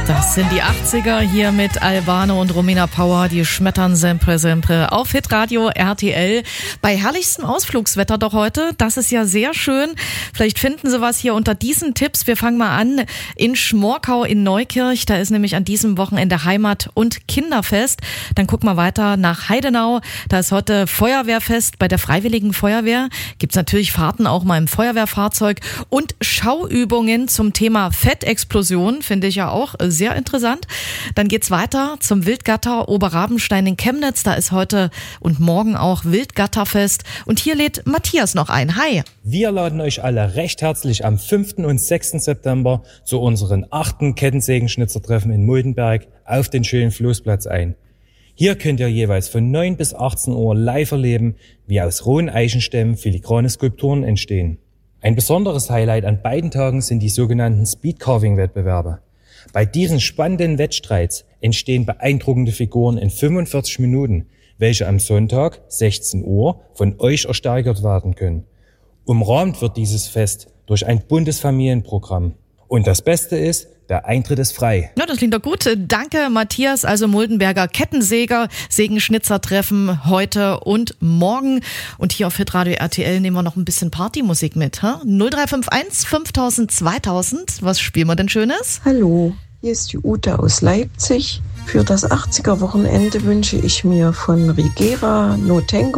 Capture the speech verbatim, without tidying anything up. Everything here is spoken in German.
Das sind die achtziger hier mit Albano und Romina Power, die schmettern sempre sempre auf Hitradio R T L. Bei herrlichstem Ausflugswetter doch heute, das ist ja sehr schön. Vielleicht finden Sie was hier unter diesen Tipps. Wir fangen mal an in Schmorkau in Neukirch, da ist nämlich an diesem Wochenende Heimat- und Kinderfest. Dann gucken wir weiter nach Heidenau, da ist heute Feuerwehrfest bei der Freiwilligen Feuerwehr. Gibt's natürlich Fahrten auch mal im Feuerwehrfahrzeug und Schauübungen zum Thema Fettexplosion, finde ich ja auch sehr interessant. Dann geht's weiter zum Wildgatter Oberrabenstein in Chemnitz. Da ist heute und morgen auch Wildgatterfest. Und hier lädt Matthias noch ein. Hi. Wir laden euch alle recht herzlich am fünften und sechsten September zu unseren achten Kettensägenschnitzertreffen in Muldenberg auf den schönen Floßplatz ein. Hier könnt ihr jeweils von neun bis achtzehn Uhr live erleben, wie aus rohen Eichenstämmen filigrane Skulpturen entstehen. Ein besonderes Highlight an beiden Tagen sind die sogenannten Speedcarving-Wettbewerbe. Bei diesen spannenden Wettstreits entstehen beeindruckende Figuren in fünfundvierzig Minuten, welche am Sonntag, sechzehn Uhr, von euch ersteigert werden können. Umrahmt wird dieses Fest durch ein buntes Familienprogramm. Und das Beste ist, der Eintritt ist frei. Ja, das klingt doch gut. Danke, Matthias. Also Muldenberger Kettensäger, Sägenschnitzertreffen heute und morgen. Und hier auf Hitradio R T L nehmen wir noch ein bisschen Partymusik mit. Ha? null drei fünf eins fünftausend zweitausend. Was spielen wir denn Schönes? Hallo, hier ist die Ute aus Leipzig. Für das achtziger Wochenende wünsche ich mir von Rigera No Tango